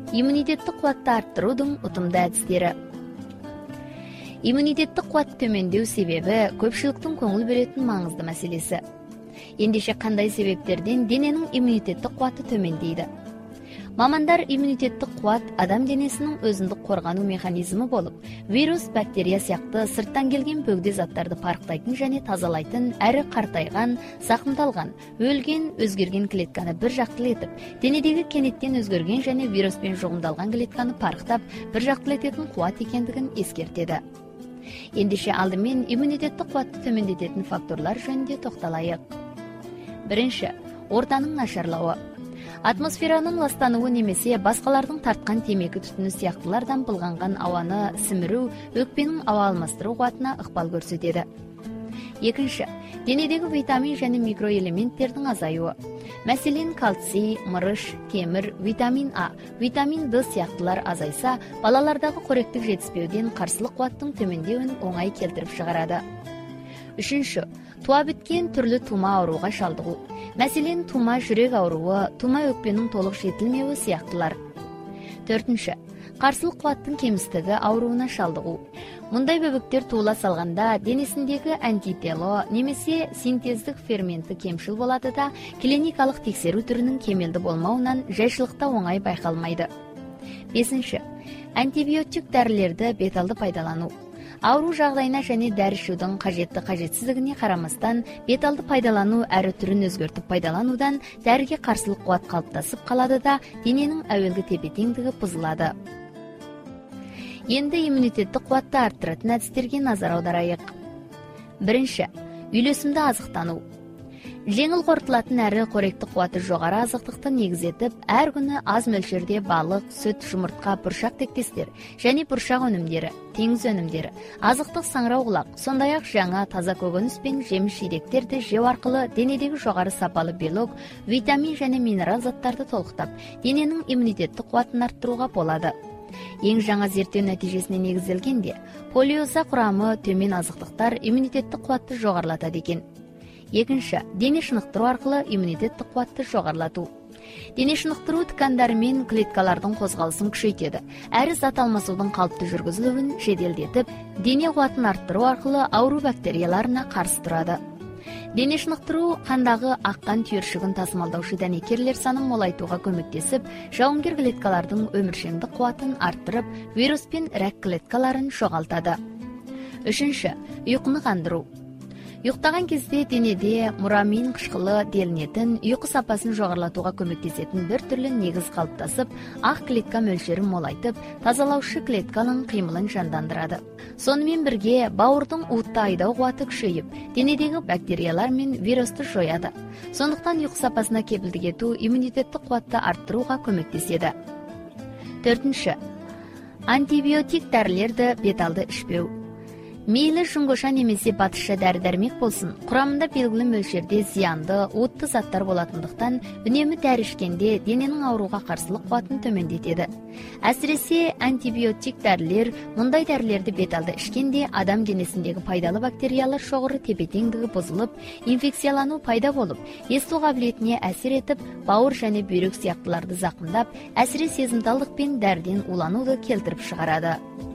Иммунитеттик кубатты арттыруудун утумдуу адистери. Иммунитеттик кубат төмөндөө себеби көпчүлүктүн көңүл беретін маңызды маселеси. Ендеше кандай себептерден дененин иммунитеттик кубаты төмөндейди? Мамандар иммунитеттик кубат адам денесинин өзүндүк коргонуу механизми болуп, вирус, бактерия сыяктуу сырттан келген бөгдө заттарды парктайтын жана тазалайтын, әрі картайган, закымдалган, өлгөн, өзгөргөн клетканы бир жактылуу этип, денедеги кенеттен өзгөргөн жана вируспен жугумдалган клетканы парктап, бир жактылуу этетін кубат экендигин эскертеди. Ендеше алдымен иммунитеттик кубатты төмөндететін факторлар жөнүндө токтолайык. Биринчи, ортанын нашарлауы. Атмосферанын ластануы немесе башкалардын тарткан темеки түтүнү сыяктуулардан былганган абаны симирүү өкпенин аба алмаштыруу кубатына ыкпал көрсөтөдү. Экинчи, денедеги витамин жана микроэлементтердин азаюу. Маселен, кальций, мырыш, темир, витамин А, витамин Д сыяктуулар азайса, балалардагы коректик жетишпеуден каршылык кубаттын төмөндөөнүн оңай келтирип чыгарады. Үчүнчү, туа бүткөн түрлүү тума ооруга шалдыгуу. Маселен, тума жүрөк ооруу, тума өкпенин толук жетилмеуи сыяктуулар. Төртүнчү, каршылык кубаттын кемсиздиги оорууна шалдыгуу. Мындай бөбөктөр туула салганда денесиндеги антитело немесе синтездик ферменти кемшил болот да, клиникалык текшерүү түрүнүн кемелди болмоунан жайшылыкта оңай байкалмайды. Бесинчи, антибиотик дарылерди беталды пайдалануу. Ауруу жагдайына жана дары ичүүдүн кажетсиздигине карамастан, беталды пайдалануу әрі түрүн өзгөртүп пайдалануудан дарыга каршылык кубат калыптасып калады да, дененин әуелги тепе-теңдиги бузулады. Енді иммунитеттик кубатты арттыратын адистерге назар аударайык. Биринчи, үйлөсүмдүү азыктануу. Жеңил кортулатын әрі коректик кубаты жогору азыктыкты негиз этип, ар күнү аз мөлчөрдө балык, сүт, жумуртка, буршак тектестер және буршак өнүмдөрү, теңиз өнүмдөрү, азыктык саңырау кулак, сондай ак жаңа таза көкөнүс пен жемиш жидектерди жөө аркылуу денедеги жогору сапалуу белок, витамин және минерал заттарды толуктап, дененин иммунитеттик кубатын арттырууга болот. Эң жаңа зерттөө натыйжасына негизделгенде, полиоза курамы төмөн азыктыктар иммунитеттик кубатты жогорулатат экен. Экинчи, дене шынықтыруу аркылуу иммунитеттик кубатты жогорулатуу. Дене шынықтыруу ткандары мен клеткалардын козголусун күчөйтөдү. Әрі зат алмасуудун калыптуу жүргүзүлүүнүн жеделдетип, дене кубатын арттыруу аркылуу ауруу бактерияларына каршы турады. Дене шынықтыруу кандагы аккан түйүршүгүн тасымалдоочу данекерлер санын молайтууга көмөктөсүп, жауынгер клеткалардын өмүршеңдик кубатын арттырып, вирус пен рак клеткаларын жогалтады. Үчүнчү, уйкуну кандыруу. Уктаган кезде денеде мурамин кышкылы делинетин, уйку сапасын жогорулатууга көмөктөсөтүн бир түрлүү негиз калыптасып, ак клетка мөлчөрүн молайтып, тазалаушы клетканын кыймылын жандандырады. Сонымен бирге бауырдың уутта айдоо кубаты күчөйүп, денедеги бактериялар мен вирусту жояды. Сондуктан уйку сапасына кепилдик этүү иммунитеттик кубатты арттырууга көмөктөсөдү. Төртүнчү, антибиотик дарылерди беталды ичпөө. Мейли жуңгуша немесе батышша дары-дармек болсун, курамында белгилүү мөлчөрдө зыянды, уутты заттар болатындыктан, үнөмү дары ичкенде дененин ооруга каршылык кубатын төмөндөтөдү. Әсіресе антибиотик дарылер, мындай дарылерди беталды ичкенде адам денесиндеги пайдалуу бактериялар жогору тепе-теңдиги бузулуп, инфекциялануу пайда болуп, эстүү кабилетине әсер этип, бауыр жана бүйрөк сыяктууларды закымдап, әсире сезимталдык пен дарден уланууду келтирип чыгарады.